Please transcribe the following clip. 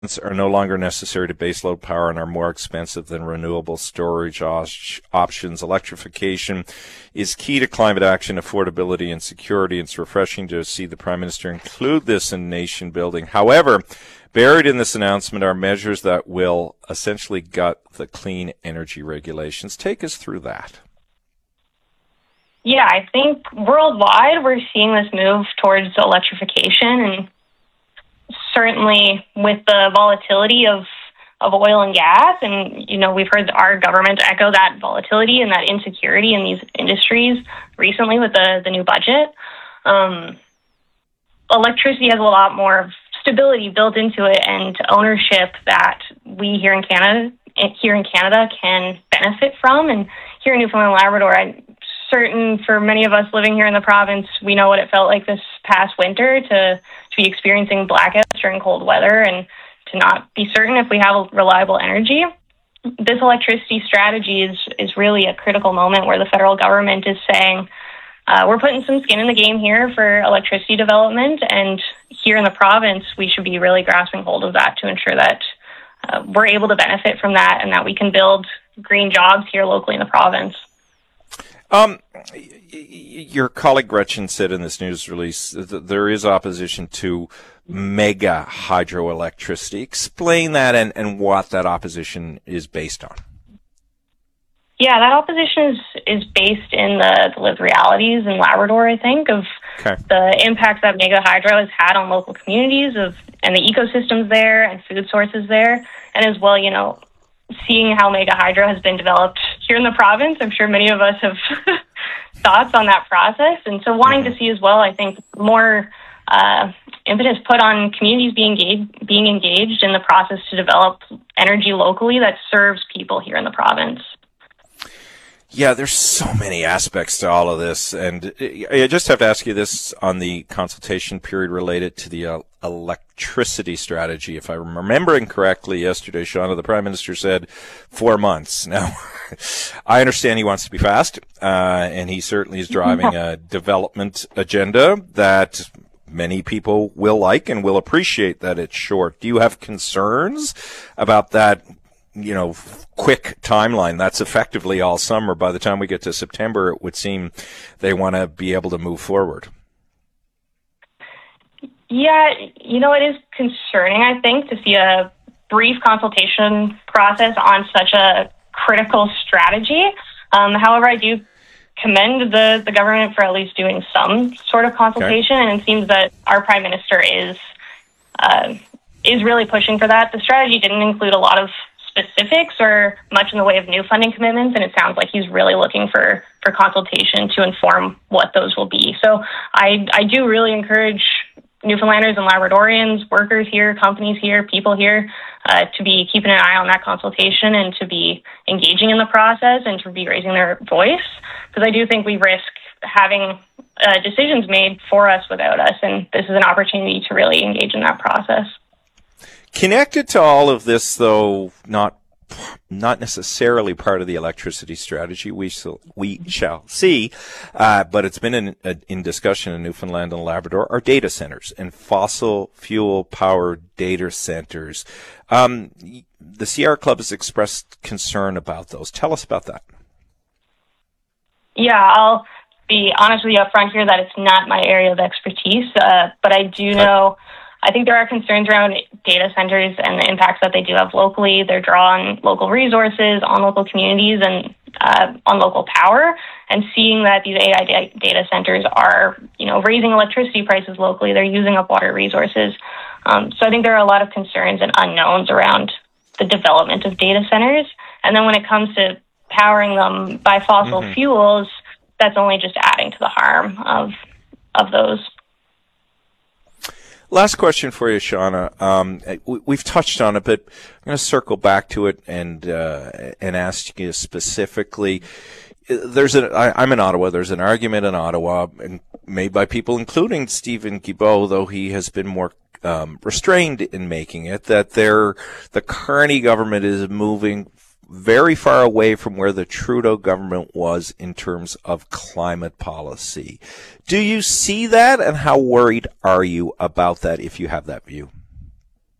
are no longer necessary to baseload power and are more expensive than renewable storage options. Electrification is key to climate action, affordability, and security. It's refreshing to see the Prime Minister include this in nation building. However, buried in this announcement are measures that will essentially gut the clean energy regulations. Take us through that. Yeah, I think worldwide we're seeing this move towards electrification, and certainly with the volatility of oil and gas, and we've heard our government echo that volatility and that insecurity in these industries recently with the new budget. Electricity has a lot more stability built into it and ownership that we here in Canada can benefit from. And here in Newfoundland and Labrador, I'm certain for many of us living here in the province, we know what it felt like this past winter to be experiencing blackouts during cold weather and to not be certain if we have reliable energy. This electricity strategy is really a critical moment where the federal government is saying, we're putting some skin in the game here for electricity development, and here in the province, we should be really grasping hold of that to ensure that we're able to benefit from that and that we can build green jobs here locally in the province. Your colleague Gretchen said in this news release that there is opposition to mega hydroelectricity. Explain that and what that opposition is based on. Yeah, that opposition is based in the lived realities in Labrador, I think, of the impact that mega hydro has had on local communities and the ecosystems there and food sources there, and as well, seeing how mega hydro has been developed here in the province. I'm sure many of us have thoughts on that process, and so wanting to see as well, I think, more impetus put on communities being engaged in the process to develop energy locally that serves people here in the province. Yeah, there's so many aspects to all of this, and I just have to ask you this on the consultation period related to the electricity strategy. If I'm remembering correctly, yesterday, Shauna, the Prime Minister said 4 months. Now, I understand he wants to be fast, and he certainly is driving a development agenda that many people will like and will appreciate that it's short. Do you have concerns about that, quick timeline? That's effectively all summer. By the time we get to September, it would seem they want to be able to move forward. Yeah, it is concerning, I think, to see a brief consultation process on such a critical strategy. However, I do commend the government for at least doing some sort of consultation, and it seems that our Prime Minister is really pushing for that. The strategy didn't include a lot of specifics or much in the way of new funding commitments, and it sounds like he's really looking for consultation to inform what those will be. So I do really encourage Newfoundlanders and Labradorians, workers here, companies here, people here, to be keeping an eye on that consultation and to be engaging in the process and to be raising their voice, because I do think we risk having decisions made for us without us, and this is an opportunity to really engage in that process. Connected to all of this, though, not necessarily part of the electricity strategy, we shall see, but it's been in discussion in Newfoundland and Labrador, are data centers and fossil fuel-powered data centers. The Sierra Club has expressed concern about those. Tell us about that. Yeah, I'll be honest with you up front here that it's not my area of expertise, but I do know, I think there are concerns around data centers and the impacts that they do have locally. They're drawing local resources on local communities and on local power, and seeing that these AI data centers are, raising electricity prices locally. They're using up water resources. So I think there are a lot of concerns and unknowns around the development of data centers. And then when it comes to powering them by fossil fuels, that's only just adding to the harm of those. Last question for you, Shauna. We've touched on it, but I'm going to circle back to it and ask you specifically. I'm in Ottawa. There's an argument in Ottawa and made by people, including Stephen Guilbeault, though he has been more restrained in making it, that the Carney government is moving very far away from where the Trudeau government was in terms of climate policy. Do you see that, and how worried are you about that if you have that view?